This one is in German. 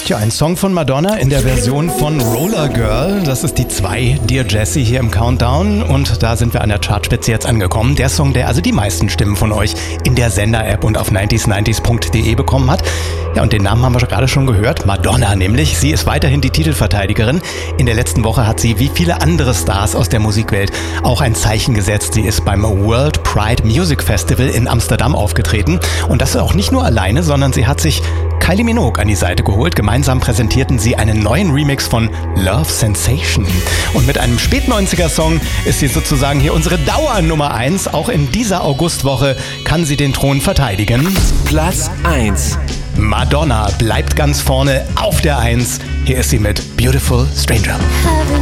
Tja, ein Song von Madonna in der Version von Roller Girl. Das ist die 2, Dear Jessie, hier im Countdown. Und da sind wir an der Chartspitze jetzt angekommen. Der Song, der also die meisten Stimmen von euch in der Sender-App und auf 90s90s.de bekommen hat. Ja, und den Namen haben wir gerade schon gehört. Madonna nämlich. Sie ist weiterhin die Titelverteidigerin. In der letzten Woche hat sie, wie viele andere Stars aus der Musikwelt, auch ein Zeichen gesetzt. Sie ist beim World Pride Music Festival in Amsterdam aufgetreten. Und das auch nicht nur alleine, sondern sie hat sich Kylie Minogue an die Seite geholt. Gemeinsam präsentierten sie einen neuen Remix von Love Sensation. Und mit einem Spät-90er-Song ist sie sozusagen hier unsere Dauernummer 1. Auch in dieser Augustwoche kann sie den Thron verteidigen. Platz 1. Madonna bleibt ganz vorne auf der 1. Hier ist sie mit Beautiful Stranger.